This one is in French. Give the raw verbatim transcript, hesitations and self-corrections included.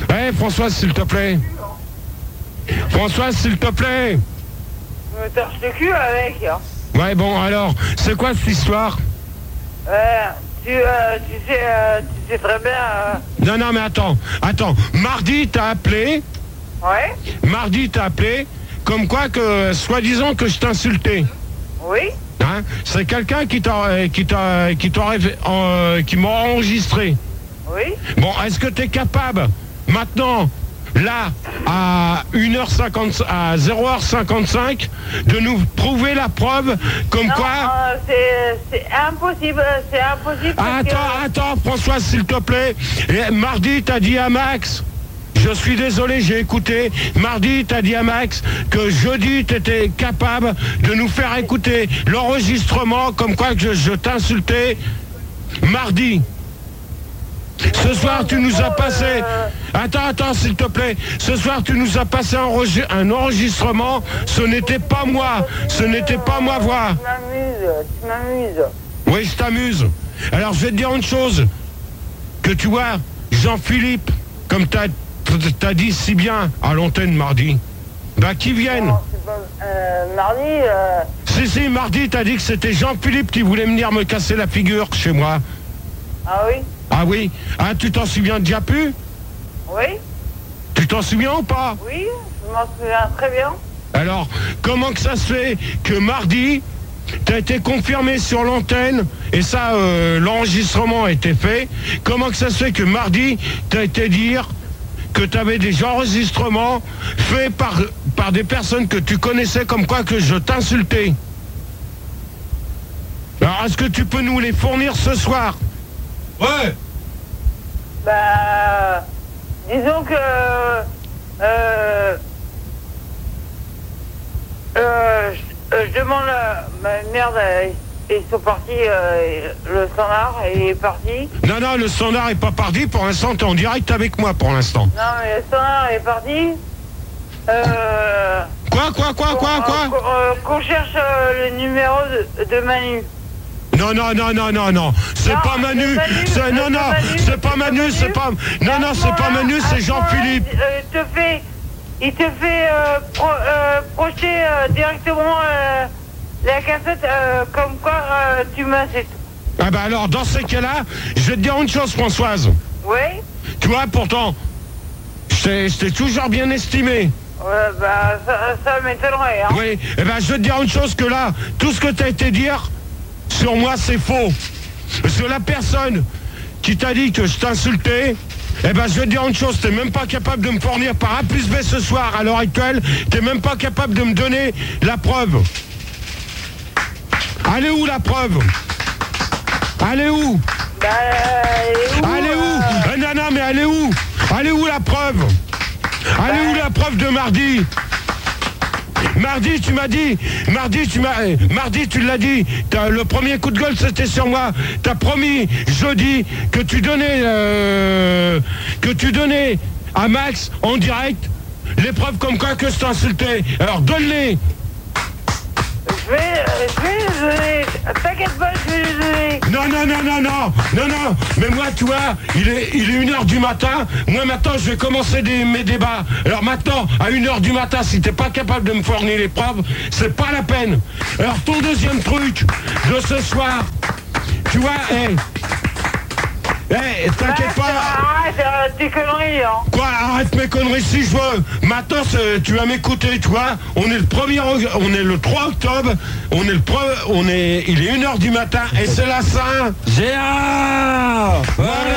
Eh, Françoise, s'il te plaît. Françoise, s'il te plaît. Je me torche le cul avec. Hein. Ouais, bon, alors, c'est quoi cette histoire? Euh, tu, euh, tu sais, euh, tu sais très bien... Euh... Non, non, mais attends, attends. Mardi, t'as appelé. Ouais. Mardi, t'as appelé. Comme quoi que, soi-disant que je t'insultais. Oui. Hein? C'est quelqu'un qui t'a, qui t'a, qui t'aurait, euh, qui m'a enregistré. Oui. Bon, est-ce que t'es capable, maintenant, là, à une heure cinquante, à zéro heure cinquante-cinq, de nous prouver la preuve comme non, quoi... Euh, c'est, c'est impossible, c'est impossible. Ah, attends, que... attends, François, s'il te plaît. Et mardi, t'as dit à Max... Je suis désolé, j'ai écouté. Mardi, t'as dit à Max que jeudi, t'étais capable de nous faire écouter l'enregistrement comme quoi que je, je t'insultais. Mardi. Ce soir, tu nous as passé... Attends, attends, s'il te plaît. Ce soir, tu nous as passé un, regi... un enregistrement. Ce n'était pas moi. Ce n'était pas ma voix. Tu m'amuses, tu m'amuses. Oui, je t'amuse. Alors, je vais te dire une chose. Que tu vois, Jean-Philippe, comme t'as... T'as dit si bien à l'antenne mardi. Bah qui vienne. Non, c'est pas, euh, mardi. Euh... Si si mardi t'as dit que c'était Jean-Philippe qui voulait venir me casser la figure chez moi. Ah oui. Ah oui. Ah tu t'en souviens déjà plus? Oui. Tu t'en souviens ou pas? Oui, je m'en souviens très bien. Alors comment que ça se fait que mardi t'as été confirmé sur l'antenne et ça euh, l'enregistrement a été fait. Comment que ça se fait que mardi t'as été dire que tu avais des enregistrements faits par, par des personnes que tu connaissais comme quoi que je t'insultais. Alors, est-ce que tu peux nous les fournir ce soir? Ouais. Bah, disons que... Euh, euh, je, euh, je demande à ma merde... Euh, ils sont partis, euh, le standard est parti. Non, non, le standard est pas parti. Pour l'instant, tu es en direct avec moi pour l'instant. Non, mais le standard est parti. Euh, quoi, quoi, quoi, quoi, quoi Qu'on euh, qu'on cherche euh, le numéro de, de Manu. Non, non, non, non, non, non. C'est Non, pas Manu. le Manu, C'est, non, le non, Manu, c'est pas le Manu, Manu. c'est pas... Non, non, c'est pas Manu, c'est Jean-Philippe. Euh, il te fait, il te fait euh, pro, euh, projeter euh, directement... Euh, la cassette, euh, comme quoi euh, tu m'insultes. Ah bah alors, dans ces cas-là, je vais te dire une chose, Françoise. Oui. Tu vois, pourtant, je t'ai, je t'ai toujours bien estimé. Ouais, bah, ça, ça m'étonnerait, hein. Oui, eh ben, je vais te dire une chose que là, tout ce que tu as été dire sur moi, c'est faux. Parce que la personne qui t'a dit que je t'insultais, eh ben, je vais te dire une chose, t'es même pas capable de me fournir par A plus B ce soir, à l'heure actuelle, t'es même pas capable de me donner la preuve. Elle est où la preuve? Elle est où? Bah, elle est où? Elle est où euh... eh, Non, non, mais elle est où? Elle est où la preuve? Elle est où la preuve de mardi? Mardi, tu m'as dit, mardi, tu m'as, mardi, tu l'as dit, t'as, le premier coup de gueule, c'était sur moi. T'as promis jeudi que tu donnais, euh, que tu donnais à Max en direct les preuves comme quoi que je t'insultais. Alors donne-les. Je vais, je vais les donner. T'inquiète pas, je vais les donner. Non, non, non, non, non, non, non. Mais moi, tu vois, il est, il est une heure du matin. Moi, maintenant, je vais commencer des, mes débats. Alors maintenant, à une heure du matin, si t'es pas capable de me fournir les preuves, c'est pas la peine. Alors, ton deuxième truc de ce soir, tu vois, hé, hé, t'inquiète Bah, pas. arrête euh, tes conneries, hein. Quoi, arrête mes conneries si je veux. Maintenant, c'est- tu vas m'écouter, tu vois. On est le premier, on est le trois octobre. On est le pre, on est, il est une heure du matin et c'est la Saint. Gérard. Voilà.